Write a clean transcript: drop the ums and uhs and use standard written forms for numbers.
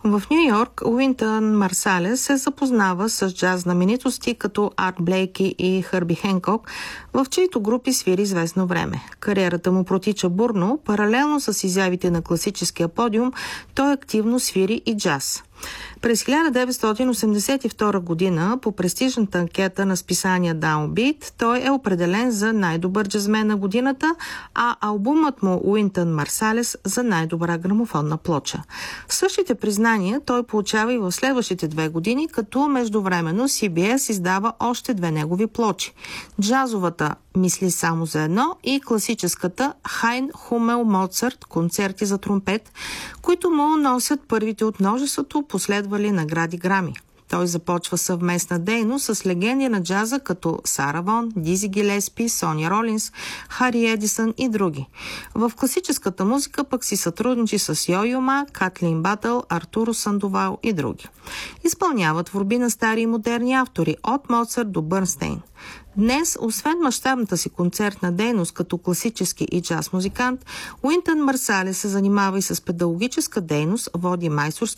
В Ню Йорк Уинтън Марсалес се запознава с джаз знаменитости като Арт Блейки и Хърби Хенкок, в чието групи свири известно време. Кариерата му протича бурно, паралелно с изявите на класическия подиум, той активно свири и джаз. През 1982 година по престижната анкета на списание Downbeat той е определен за най-добър джазмен на годината, а албумът му Уинтън Марсалес за най-добра грамофонна плоча. Същите признания той получава и в следващите 2 години, като междувременно CBS издава още 2 негови плочи. Джазовата "Мисли само за едно" и класическата Хайн Хумел Моцарт концерти за тромпет, които му носят първите от множеството последвали награди Грами. Той започва съвместна дейност с легенди на джаза като Сара Вон, Дизи Гилеспи, Сони Ролинс, Хари Едисън и други. В класическата музика пък си сътрудничи с Йо-Йо Ма, Катлин Батъл, Артуро Сандовал и други. Изпълнява творби на стари и модерни автори от Моцарт до Бърнстейн. Днес, освен мащабната си концертна дейност като класически и джаз музикант, Уинтън Марсалес се занимава и с педагогическа дейност, води майсторски